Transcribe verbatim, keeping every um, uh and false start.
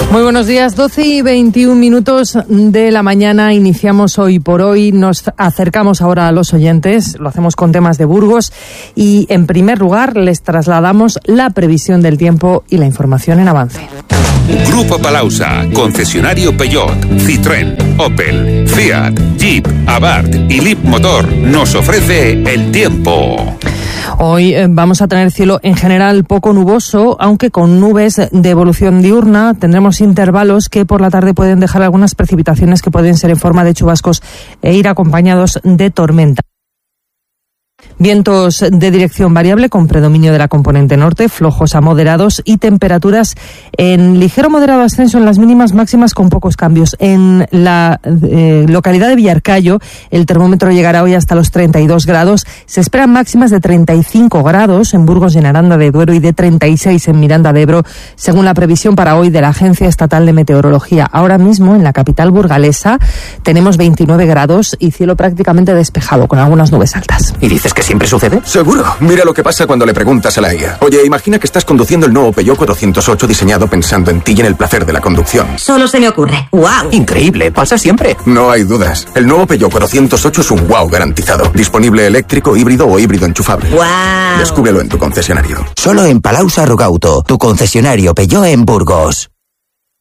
Muy buenos días, doce y veintiún minutos de la mañana. Iniciamos Hoy por Hoy. Nos acercamos ahora a los oyentes. Lo hacemos con temas de Burgos. Y en primer lugar les trasladamos la previsión del tiempo y la información en avance. Grupo Palausa, concesionario Peugeot, Citroën, Opel, Fiat, Jeep, Abarth y Leapmotor nos ofrece el tiempo. Hoy eh, vamos a tener cielo en general poco nuboso, aunque con nubes de evolución diurna. Tendremos intervalos que por la tarde pueden dejar algunas precipitaciones que pueden ser en forma de chubascos e ir acompañados de tormenta. Vientos de dirección variable con predominio de la componente norte, flojos a moderados y temperaturas en ligero moderado ascenso en las mínimas, máximas con pocos cambios. En la eh, localidad de Villarcayo el termómetro llegará hoy hasta los treinta y dos grados. Se esperan máximas de treinta y cinco grados en Burgos y en Aranda de Duero y de treinta y seis en Miranda de Ebro, según la previsión para hoy de la Agencia Estatal de Meteorología. Ahora mismo en la capital burgalesa tenemos veintinueve grados y cielo prácticamente despejado con algunas nubes altas. ¿Y dices que siempre sucede? Seguro. Mira lo que pasa cuando le preguntas a la I A. Oye, imagina que estás conduciendo el nuevo Peugeot cuatrocientos ocho diseñado pensando en ti y en el placer de la conducción. Solo se me ocurre. ¡Wow! Increíble, pasa siempre. No hay dudas. El nuevo Peugeot cuatrocientos ocho es un wow garantizado. Disponible eléctrico, híbrido o híbrido enchufable. ¡Wow! Descúbrelo en tu concesionario. Solo en Palausa Rugauto, tu concesionario Peugeot en Burgos.